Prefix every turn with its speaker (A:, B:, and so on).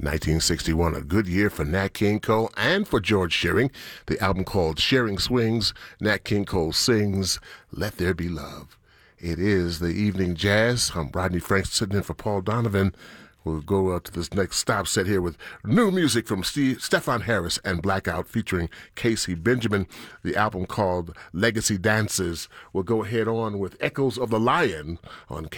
A: 1961, a good year for Nat King Cole and for George Shearing. The album called Shearing Swings, Nat King Cole sings Let There Be Love. It is the Evening Jazz. I'm Rodney Frank, sitting in for Paul Donovan. We'll go to this next stop set here with new music from Stefon Harris and Blackout featuring Casey Benjamin, the album called Legacy Dances. We'll go ahead on with Echoes of the Lion on